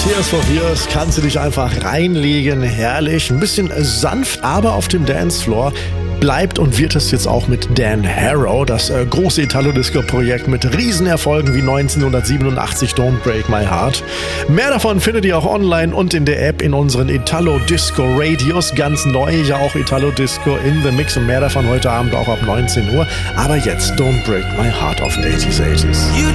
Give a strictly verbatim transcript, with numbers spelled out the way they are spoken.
Tears for Fears kannst du dich einfach reinlegen, herrlich, ein bisschen sanft, aber auf dem Dancefloor. Bleibt und wird es jetzt auch mit Dan Harrow, das äh, große Italo-Disco-Projekt mit Riesenerfolgen wie neunzehnhundertsiebenundachtzig Don't Break My Heart. Mehr davon findet ihr auch online und in der App in unseren Italo-Disco-Radios. Ganz neu, ja auch Italo-Disco in the Mix und mehr davon heute Abend auch ab neunzehn Uhr. Aber jetzt Don't Break My Heart auf achtziger, achtziger.